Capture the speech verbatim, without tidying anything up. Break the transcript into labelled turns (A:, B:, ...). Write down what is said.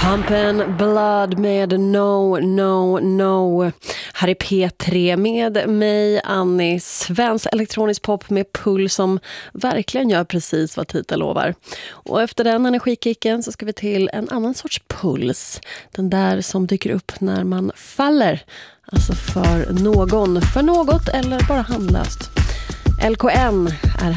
A: Pump and Blood med No, No, No. Här är P tre med mig, Annie. Svensk elektronisk pop med puls som verkligen gör precis vad titeln lovar. Och efter den energikicken så ska vi till en annan sorts puls. Den där som dyker upp när man faller. Alltså för någon, för något eller bara handlöst. L K N är här.